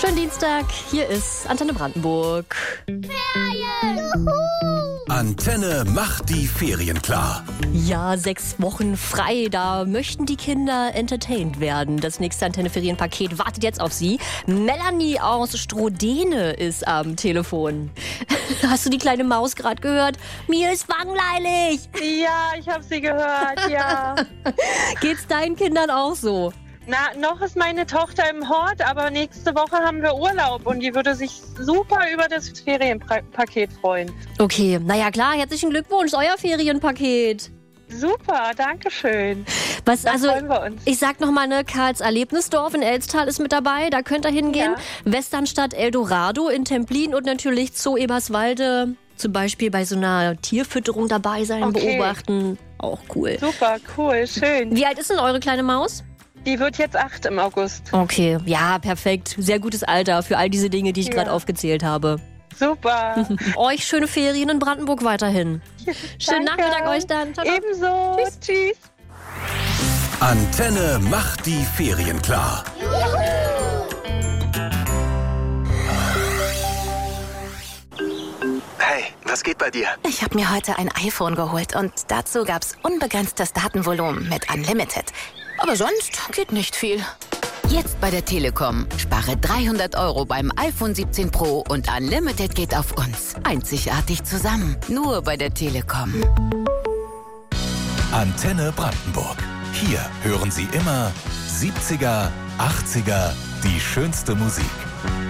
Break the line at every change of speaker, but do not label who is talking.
Schönen Dienstag, hier ist Antenne Brandenburg.
Ferien!
Antenne macht die Ferien klar.
Ja, 6 Wochen frei, da möchten die Kinder entertained werden. Das nächste Antenne-Ferienpaket wartet jetzt auf Sie. Melanie aus Strodene ist am Telefon. Hast du die kleine Maus gerade gehört? Mir ist langweilig.
Ja, ich habe sie gehört, ja.
Geht's deinen Kindern auch so?
Na, noch ist meine Tochter im Hort, aber nächste Woche haben wir Urlaub und die würde sich super über das Ferienpaket freuen.
Okay, naja klar, herzlichen Glückwunsch, euer Ferienpaket.
Super, danke schön.
Was,
Da
also,
freuen wir uns.
ich sag nochmal, ne, Karls Erlebnisdorf in Elstal ist mit dabei, da könnt ihr hingehen.
Ja.
Westernstadt Eldorado in Templin und natürlich Zoo Eberswalde, zum Beispiel bei so einer Tierfütterung dabei sein,
Okay.
beobachten. Auch cool.
Super, cool, schön.
Wie alt ist denn eure kleine Maus?
Die wird jetzt 8 im August.
Okay, ja, perfekt. Sehr gutes Alter für all diese Dinge, die ich gerade aufgezählt habe.
Super.
Euch schöne Ferien in Brandenburg weiterhin. Schönen
Danke.
Nachmittag euch dann. Ciao, ciao.
Ebenso. Tschüss.
Antenne macht die Ferien klar.
Hey, was geht bei dir?
Ich habe mir heute ein iPhone geholt und dazu gab's unbegrenztes Datenvolumen mit Unlimited. Aber sonst geht nicht viel.
Jetzt bei der Telekom. Spare 300 € beim iPhone 17 Pro und Unlimited geht auf uns. Einzigartig zusammen. Nur bei der Telekom.
Antenne Brandenburg. Hier hören Sie immer 70er, 80er, die schönste Musik.